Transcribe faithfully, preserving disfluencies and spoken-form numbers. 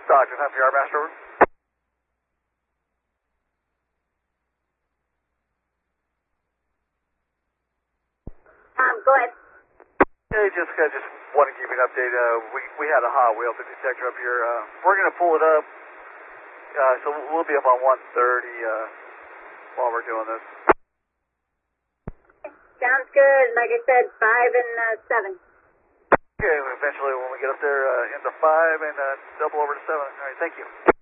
Stockton, F B R Master, over. Um, go ahead. Hey, Jessica, just want to give you an update. Uh, we, we had a hot wheel detector up here. Uh, we're going to pull it up, uh, so we'll be up on one thirty uh, while we're doing this. Sounds good. Like I said, five and uh, seven. Okay, eventually when we get up there uh, into five and uh, double over to seven. All right, thank you.